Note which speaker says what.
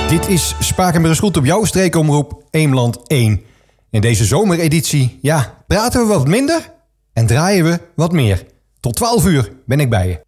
Speaker 1: Dit is Spakenburg is goed op jouw streekomroep Eemland 1. In deze zomereditie, praten we wat minder en draaien we wat meer. Tot 12 uur ben ik bij je.